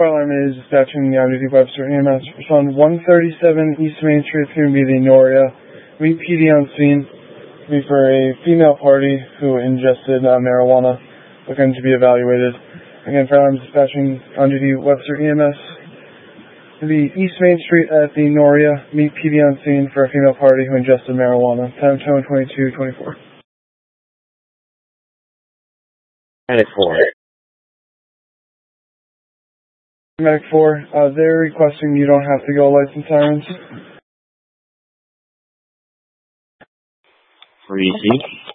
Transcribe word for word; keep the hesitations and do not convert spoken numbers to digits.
fire alarm is dispatching the on-duty Webster E M S. Respond one thirty-seven East Main Street. It's going to be the Noria. Meet P D on scene. Be for a female party who ingested uh, marijuana. Looking to be evaluated. Again, fire alarm is dispatching on-duty Webster E M S. The East Main Street at the Noria. Meet P D on scene for a female party who ingested marijuana. Time tone twenty-two twenty-four. Medic four. Medic four, uh, they're requesting you don't have to go license sirens. Receive.